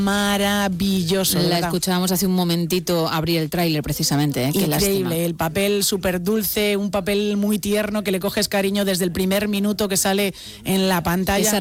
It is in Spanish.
maravilloso. La escuchábamos hace un momentito abrir el tráiler precisamente, qué increíble, lástima. el papel súper dulce, un papel muy tierno que le coges cariño desde el primer minuto que sale en la pantalla.